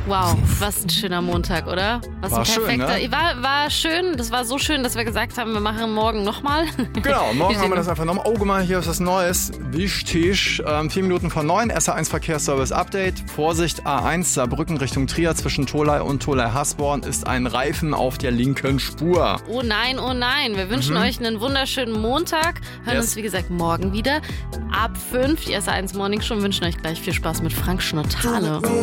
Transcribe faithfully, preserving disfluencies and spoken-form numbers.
Wow, was ein schöner Montag, oder? Was War ein perfekter. schön, ne? war, war schön, das war so schön, dass wir gesagt haben, wir machen morgen nochmal. Genau, morgen haben wir das einfach nochmal. Oh, guck mal, hier ist was Neues. Wichtig, ähm, vier Minuten vor neun, S A eins Verkehrsservice Update. Vorsicht, A eins, Saarbrücken Richtung Trier zwischen Tholey und Tholey-Hasborn ist ein Reifen auf der linken Spur. Oh nein, oh nein, wir wünschen Mhm. euch einen wunderschönen Montag. Hören Yes. uns, wie gesagt, morgen wieder ab fünf. Die S A eins Morning Show wünschen euch gleich viel Spaß mit Frank Schnottale.